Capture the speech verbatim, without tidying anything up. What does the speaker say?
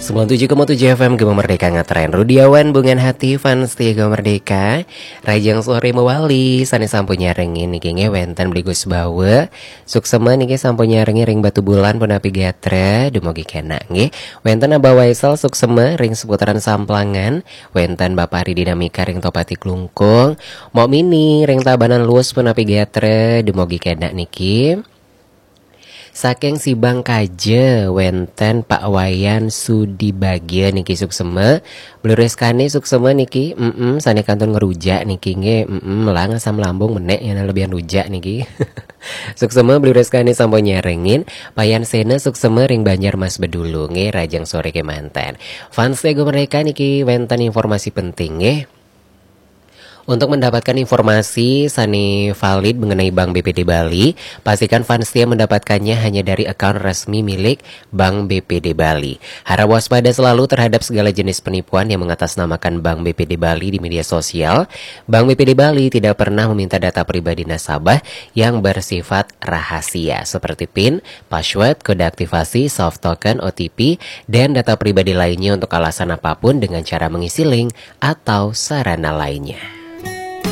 sembilan puluh tujuh koma tujuh F M Gema Merdeka ngetren Rudiawan bungan hati fans Gema Merdeka Rajang sore mewali Sani sampunya rengin niki ngewenten beli gus bawa Suksema niki sampunya rengin ring batu bulan pun api gatra Dumogi kena nge Wenten Abah Waisal suksema ring seputaran samplangan Wenten Bapak Hari Dinamika ring topati klungkung Mau mini ring tabanan luas pun api gatra Dumogi kena niki Saking Sibang Kaje wenten Pak Wayan Sudi bagian niki suksema blureskane suksema niki mm -mm, sane kantun ngerujak niki nge mm -mm, melang asam lambung menek yang lebihan rujak niki suksema blureskane sampo nyarengin Payan Sena suksema ring Banjar Mas Bedulu nge Rajang sore ke mantan fans Gema Merdeka niki wenten informasi penting nge untuk mendapatkan informasi Sani valid mengenai Bank B P D Bali, pastikan fans setia mendapatkannya hanya dari akun resmi milik Bank B P D Bali. Harap waspada selalu terhadap segala jenis penipuan yang mengatasnamakan Bank B P D Bali di media sosial. Bank B P D Bali tidak pernah meminta data pribadi nasabah yang bersifat rahasia seperti PIN, password, kode aktivasi, soft token, O T P, dan data pribadi lainnya untuk alasan apapun dengan cara mengisi link atau sarana lainnya.